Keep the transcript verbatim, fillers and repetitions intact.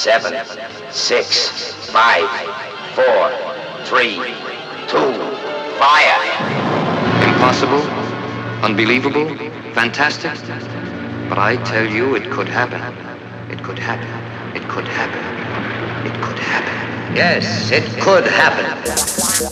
seven, six, five, four, three, two, fire. Impossible, unbelievable, fantastic. But I tell you, it could happen. It could happen. It could happen. It could happen. Yes, it could happen.